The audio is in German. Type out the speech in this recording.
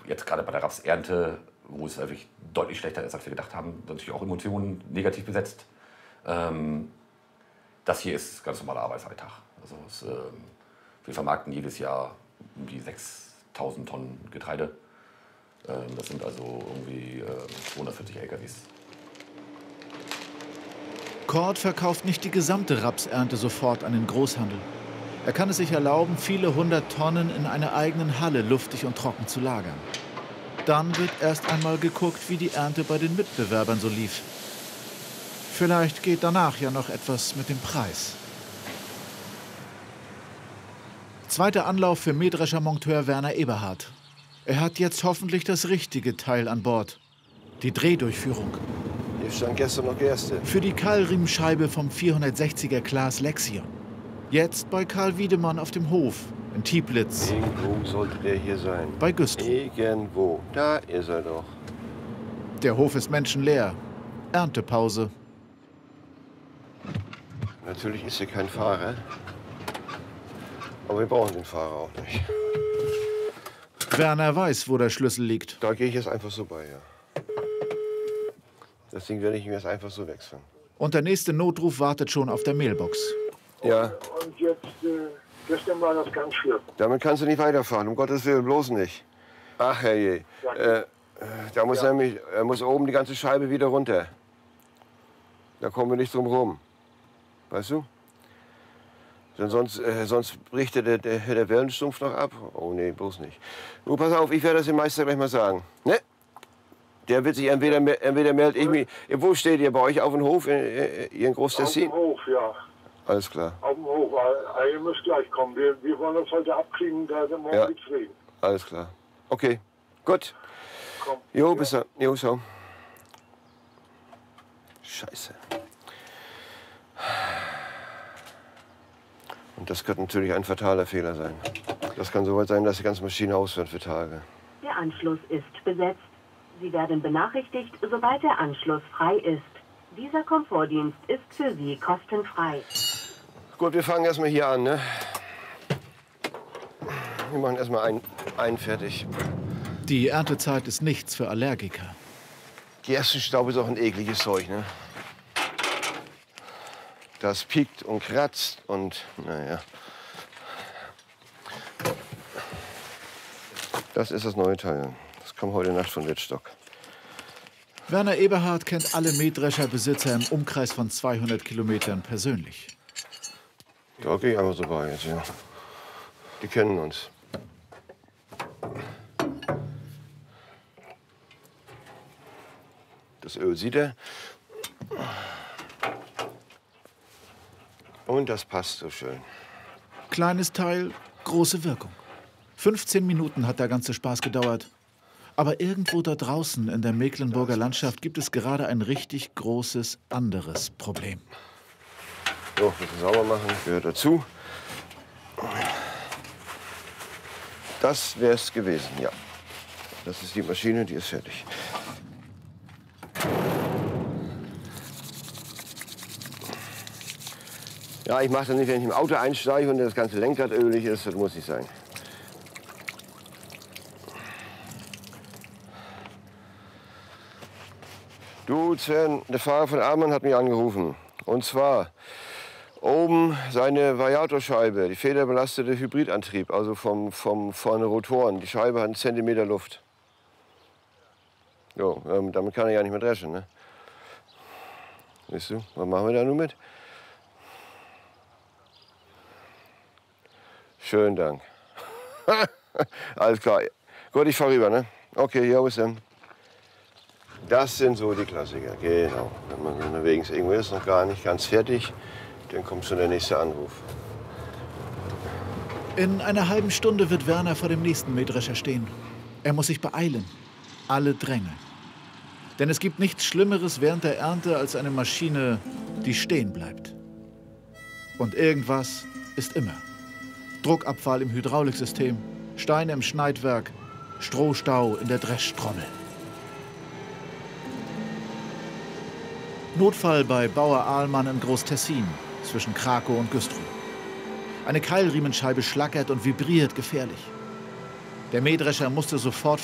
jetzt gerade bei der Rapsernte, wo es wirklich deutlich schlechter ist, als wir gedacht haben, natürlich auch Emotionen negativ besetzt. Das hier ist ganz normaler Arbeitsalltag. Also wir vermarkten jedes Jahr um die 6.000 Tonnen Getreide. Das sind also irgendwie 240 LKWs. Kord verkauft nicht die gesamte Rapsernte sofort an den Großhandel. Er kann es sich erlauben, viele hundert Tonnen in einer eigenen Halle luftig und trocken zu lagern. Dann wird erst einmal geguckt, wie die Ernte bei den Mitbewerbern so lief. Vielleicht geht danach ja noch etwas mit dem Preis. Zweiter Anlauf für Mähdrescher-Monteur Werner Eberhard. Er hat jetzt hoffentlich das richtige Teil an Bord. Die Drehdurchführung. Hier stand gestern noch Gerste. Für die Keilriemenscheibe vom 460er Class Lexion. Jetzt bei Karl Wiedemann auf dem Hof in Tieblitz. Irgendwo sollte der hier sein. Bei Güstrow. Irgendwo. Da ist er doch. Der Hof ist menschenleer. Erntepause. Natürlich ist hier kein Fahrer. Aber wir brauchen den Fahrer auch nicht. Werner weiß, wo der Schlüssel liegt. Da gehe ich jetzt einfach so bei, ja. Das Ding werde ich ihm jetzt einfach so wechseln. Und der nächste Notruf wartet schon auf der Mailbox. Ja. Und jetzt, gestern war das ganz schlimm. Damit kannst du nicht weiterfahren, um Gottes Willen, bloß nicht. Ach, herrje. Da muss nämlich, muss oben die ganze Scheibe wieder runter. Da kommen wir nicht drum rum. Weißt du? Denn sonst bricht der Wellenstumpf noch ab. Oh nee, bloß nicht. Nur pass auf, ich werde das dem Meister gleich mal sagen. Ne? Der wird sich entweder meldet ich mich. Wo steht ihr? Bei euch auf dem Hof? Ihr in Groß-Tessin? Auf dem Hof, ja. Alles klar. Auf dem Hof. Ihr müsst gleich kommen. Wir wollen das heute abkriegen, da morgen Ja. nichts reden. Alles klar. Okay, gut. Komm. Jo, bis dann. Jo, ciao. Scheiße. Und das könnte natürlich ein fataler Fehler sein. Das kann so weit sein, dass die ganze Maschine ausfällt für Tage. Der Anschluss ist besetzt. Sie werden benachrichtigt, sobald der Anschluss frei ist. Dieser Komfortdienst ist für Sie kostenfrei. Gut, wir fangen erstmal hier an, ne? Wir machen erstmal einen fertig. Die Erntezeit ist nichts für Allergiker. Gerstenstaub ist auch ein ekliges Zeug, ne? Das piekt und kratzt und, naja. Das ist das neue Teil. Das kommt heute Nacht von Wittstock. Werner Eberhard kennt alle Mähdrescherbesitzer im Umkreis von 200 Kilometern persönlich. Da gehe ich einfach so bei jetzt, ja. Die kennen uns. Das Öl sieht er. Und das passt so schön. Kleines Teil, große Wirkung. 15 Minuten hat der ganze Spaß gedauert. Aber irgendwo da draußen in der Mecklenburger Landschaft gibt es gerade ein richtig großes anderes Problem. So, ein bisschen sauber machen, gehört dazu. Das wäre es gewesen, ja. Das ist die Maschine, die ist fertig. Ja, ich mache das nicht, wenn ich im Auto einsteige und das ganze Lenkrad ölig ist. Das muss nicht sein. Du, Sven, der Fahrer von Amann hat mich angerufen. Und zwar oben seine Variatorscheibe, die federbelastete Hybridantrieb, also von den Rotoren. Die Scheibe hat einen Zentimeter Luft. Jo, damit kann er ja nicht mehr dreschen, ne? Weißt du, was machen wir da nun mit? Schönen Dank. Alles klar. Gut, ich fahr rüber, ne? Okay, ja, bis dann. Das sind so die Klassiker, genau. Wenn man unterwegs irgendwo ist, noch gar nicht ganz fertig, dann kommt schon der nächste Anruf. In einer halben Stunde wird Werner vor dem nächsten Mähdrescher stehen. Er muss sich beeilen. Alle drängeln. Denn es gibt nichts Schlimmeres während der Ernte als eine Maschine, die stehen bleibt. Und irgendwas ist immer. Druckabfall im Hydrauliksystem, Steine im Schneidwerk, Strohstau in der Dreschtrommel. Notfall bei Bauer Ahlmann in Groß-Tessin zwischen Krakow und Güstrow. Eine Keilriemenscheibe schlackert und vibriert gefährlich. Der Mähdrescher musste sofort